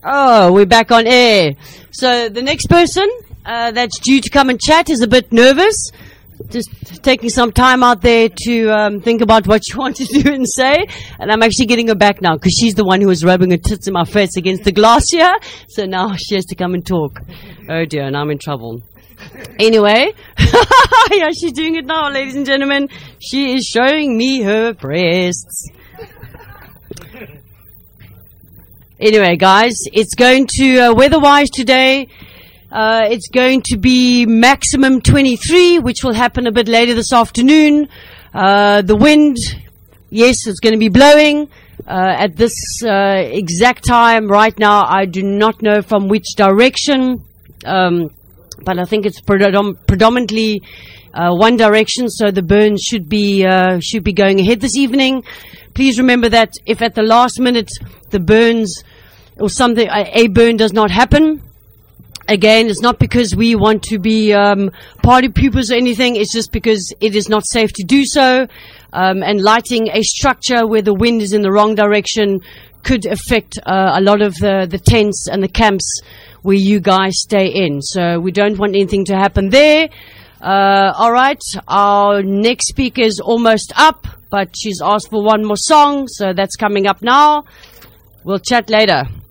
Oh, we're back on air. So the next person that's due to come and chat is a bit nervous. Just taking some time out there to think about what you want to do and say. And I'm actually getting her back now because she's the one who was rubbing her tits in my face against the glass here. So now she has to come and talk. Oh dear, and I'm in trouble. Anyway, yeah, she's doing it now, ladies and gentlemen. She is showing me her breasts. Anyway, guys, it's going to, weather-wise today, it's going to be maximum 23, which will happen a bit later this afternoon. The wind, yes, it's going to be blowing. At this exact time right now, I do not know from which direction, but I think it's predominantly one direction, so the burn should be going ahead this evening. Please remember that if at the last minute the burns or something, a burn does not happen, again, it's not because we want to be party poopers or anything. It's just because it is not safe to do so. And lighting a structure where the wind is in the wrong direction could affect a lot of the tents and the camps where you guys stay in. So we don't want anything to happen there. All right, our next speaker is almost up, but she's asked for one more song, so that's coming up now. We'll chat later.